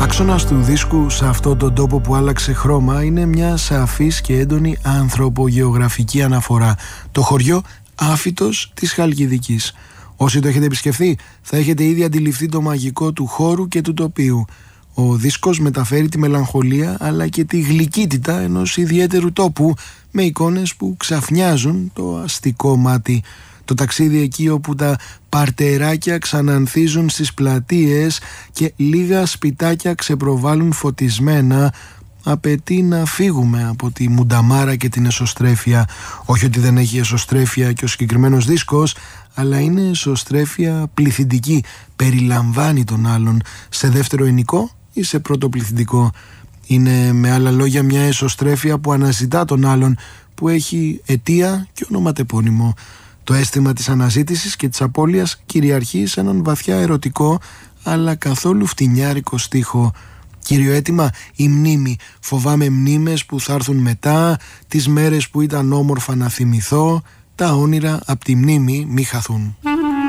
άξονας του δίσκου σε αυτόν τον τόπο που άλλαξε χρώμα είναι μια σαφής και έντονη ανθρωπογεωγραφική αναφορά. Το χωριό Άφιτος της Χαλκιδικής. Όσοι το έχετε επισκεφθεί θα έχετε ήδη αντιληφθεί το μαγικό του χώρου και του τοπίου. Ο δίσκος μεταφέρει τη μελαγχολία αλλά και τη γλυκύτητα ενός ιδιαίτερου τόπου με εικόνες που ξαφνιάζουν το αστικό μάτι. Το ταξίδι εκεί όπου τα παρτεράκια ξανανθίζουν στις πλατείες και λίγα σπιτάκια ξεπροβάλλουν φωτισμένα απαιτεί να φύγουμε από τη μουνταμάρα και την εσωστρέφεια. Όχι ότι δεν έχει εσωστρέφεια και ο συγκεκριμένος δίσκος, αλλά είναι εσωστρέφεια πληθυντική. Περιλαμβάνει τον άλλον σε δεύτερο ενικό ή σε πρώτο πληθυντικό. Είναι με άλλα λόγια μια εσωστρέφεια που αναζητά τον άλλον, που έχει αιτία και ονοματεπώνυμο. Το αίσθημα της αναζήτησης και της απώλειας κυριαρχεί σε έναν βαθιά ερωτικό αλλά καθόλου φτηνιάρικο στίχο. Κύριο αίτημα, η μνήμη. Φοβάμαι μνήμες που θα έρθουν μετά, τις μέρες που ήταν όμορφα να θυμηθώ, τα όνειρα απ' τη μνήμη μη χαθούν.